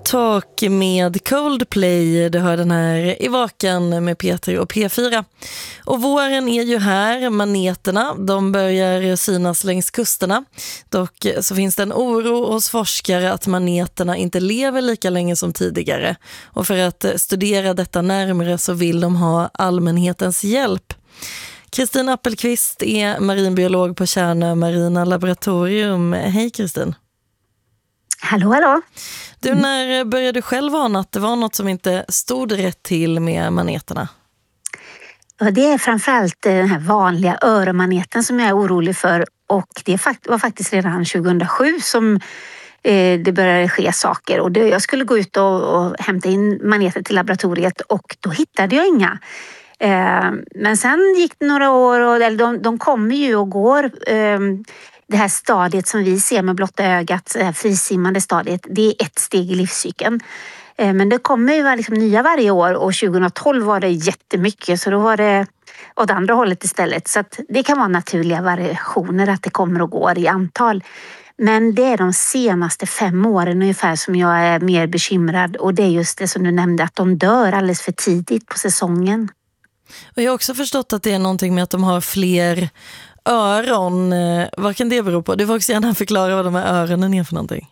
Talk med Coldplay. Du hör den här i Vaken med Peter och P4. Och våren är ju här, maneterna, de börjar synas längs kusterna. Dock så finns det en oro hos forskare att maneterna inte lever lika länge som tidigare. Och för att studera detta närmare så vill de ha allmänhetens hjälp. Kristin Appelqvist är marinbiolog på Tjärnö Marina Laboratorium. Hej Kristin. Hallå, hallå. Du, när började du själv ana att det var något som inte stod rätt till med maneterna? Ja, det är framförallt den här vanliga öronmaneten som jag är orolig för. Och det var faktiskt redan 2007 som det började ske saker. Och jag skulle gå ut och hämta in maneter till laboratoriet och då hittade jag inga. Men sen gick det några år och de kommer ju och går. Det här stadiet som vi ser med blotta ögat, det här frisimmande stadiet, det är ett steg i livscykeln. Men det kommer ju liksom nya varje år och 2012 var det jättemycket så då var det åt andra hållet istället. Så att det kan vara naturliga variationer att det kommer och går i antal. Men det är de senaste 5 åren ungefär som jag är mer bekymrad och det är just det som du nämnde att de dör alldeles för tidigt på säsongen. Och jag har också förstått att det är någonting med att de har fler öron. Vad kan det bero på? Du får också gärna förklara vad de här öronen är för någonting.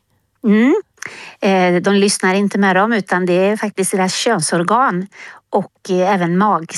De lyssnar inte med dem utan det är faktiskt deras könsorgan och även